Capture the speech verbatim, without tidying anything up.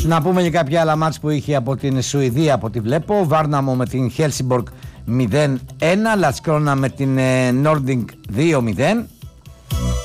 Να πούμε και κάποια άλλα μάτς που είχε από την Σουηδία, από ό,τι βλέπω. Βάρναμο με την Χέλσιμπορκ μηδέν ένα, Λατσκρόνα με την Νόρντινγκ δύο μηδέν,